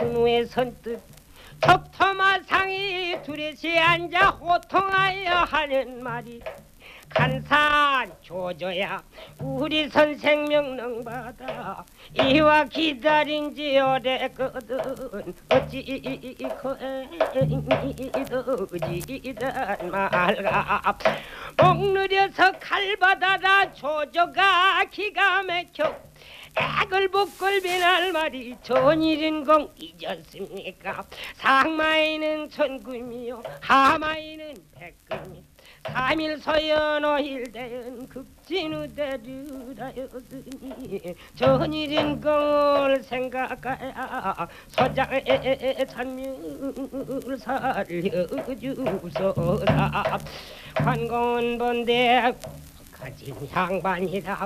춘 후에 선뜻 톱토마상이 둘이서 앉아 호통하여 하는 말이 간산 조져야 우리 선생 명령 받아 이와 기다린 지 오래거든 어찌 거지단 말가 목 느려서 칼 받아라 조져가 기가 막혀 애걸복걸 비날 말이 전일인공 잊었습니까 상마이는 천금이요 하마이는 백금이 3일 서연 5일 대연 급진우대류라였으니 전일인공을 생각하야 서장의 찬명을 살려주소서 관공은 본대 가진 양반이라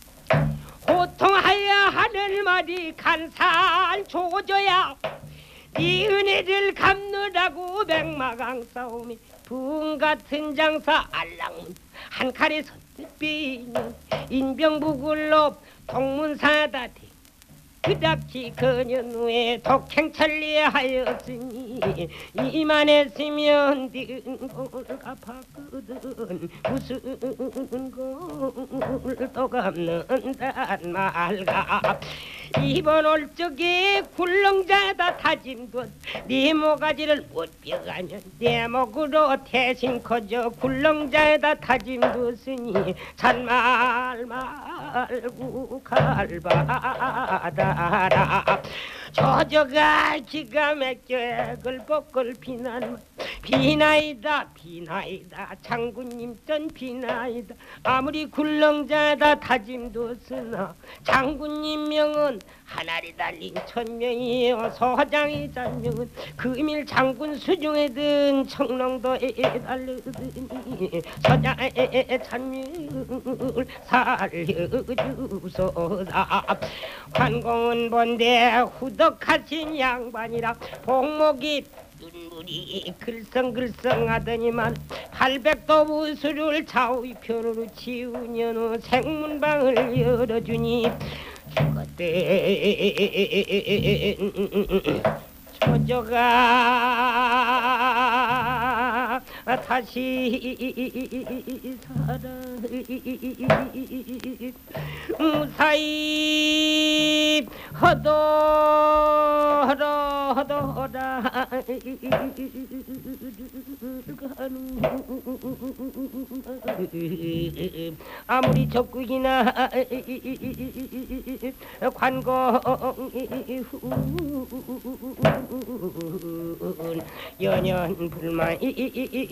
호통하여 하는 말이 간산 조져야 네 은혜를 갚느라고 백마강 싸움이 붕 같은 장사 알랑문 한 칼에 선뜻 비는 인병부굴로 동문사다대 그닥지 그년 후에 독행천리하였으니 이만했으면 딩공을 갚았거든 무슨 공을 또 갚는단 말가 이번 올 적에 굴렁자다 다짐듯 네 모가지를 못 뼈가면 내 목으로 대신 커져 굴렁자에다 다짐두으니 잔말 말고 갈바다라 저저가 기가 막혀 애걸복걸 비나이다 장군님 전 비나이다 아무리 굴렁자다 다짐두으나 장군님 명은 하나리 달린 천명이요 서장이 잔명은 금일 장군 수중에 든 청렁도에 달르더니 서장의 찬명을 살려주소서 관공은 본대 후덕하신 양반이라 복목이 눈물이 글썽글썽하더니만 800도 우수를 좌우편으로 치우녀 생문방을 열어주니 죽었대 조조가 다시 살아 무사히 허도라 아무리 적국이나 관공이 연연 불만